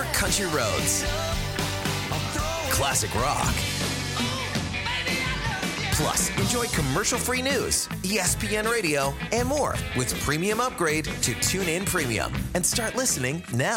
country roads, classic rock. Plus, enjoy commercial-free news, ESPN Radio, and more with Premium Upgrade to TuneIn Premium. And start listening now.